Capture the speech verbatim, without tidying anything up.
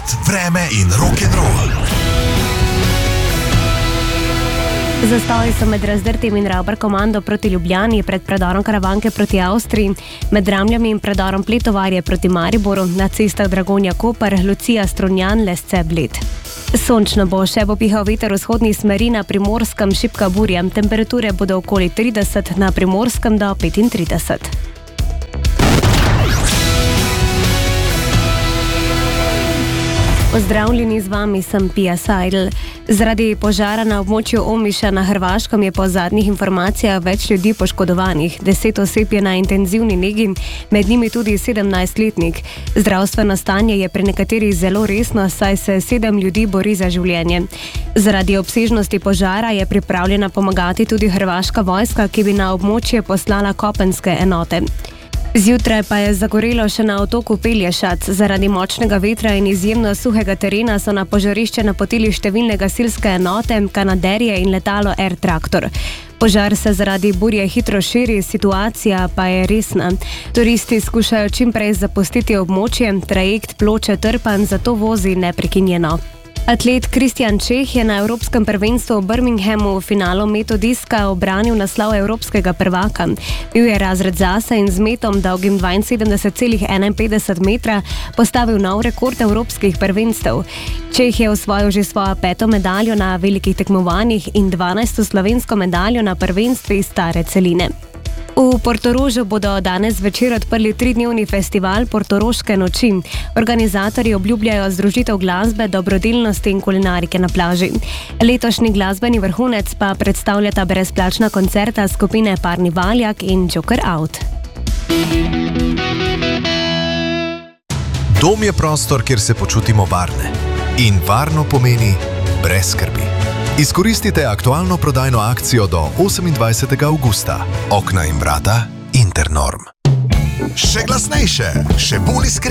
promet, vreme in rock'n'roll. Zastoji so med Razdrtim in Ravbar komando proti Ljubljani, pred predorom Karavanke proti Avstriji, med Dramljami in predorom Pletovarje proti Mariboru, na cestah Dragonja-Koper, Lucija-Strunjan-Lesce-Bled. Sončno bo, še bo pihal veter vzhodni smeri, na Primorskem šibka burja. Temperature bodo okoli trideset, na Primorskem do petintrideset. Pozdravljeni, z vami sem Pia Seidel. Zaradi požara na območju Omiša na Hrvaškem je po zadnjih informacijah več ljudi poškodovanih. Deset oseb je na intenzivni negi, med njimi tudi sedemnajstletnik. Zdravstveno stanje je pri nekaterih zelo resno, saj se sedem ljudi bori za življenje. Zaradi obsežnosti požara je pripravljena pomagati tudi hrvaška vojska, ki bi na območje poslala kopenske enote. Zjutraj pa je zagorelo še na otoku Pelješac. Zaradi močnega vetra in izjemno suhega terena so na požarišče napotili številne gasilske enote, kanaderje in letalo Air Traktor. Požar se zaradi burje hitro širi, situacija pa je resna. Turisti skušajo čim prej zapustiti območje, trajekt Ploče-Trpanj zato vozi neprekinjeno. Atlet Kristjan Čeh je na Evropskem prvenstvu v Birminghamu v finalu metodiska obranil naslov evropskega prvaka. Bil je razred zase in z metom dolgim dvainsedemdeset celih enainpetdeset metra postavil nov rekord evropskih prvenstev. Čeh je osvojil že svojo peto medaljo na velikih tekmovanjih in dvanajsto slovensko medaljo na prvenstvih stare celine. V Portorožu bodo danes večer odprli tridnevni festival Portoroške noči. Organizatorji obljubljajo združitev glasbe, dobrodelnosti in kulinarike na plaži. Letošnji glasbeni vrhunec pa predstavljata brezplačna koncerta skupine Parni Valjak in Joker Out. Dom je prostor, kjer se počutimo varne. In varno pomeni brez skrbi. Izkoristite aktualno prodajno akcijo do osemindvajsetega avgusta. Okna in vrata Internorm. Še glasnejše, še bolj iskren.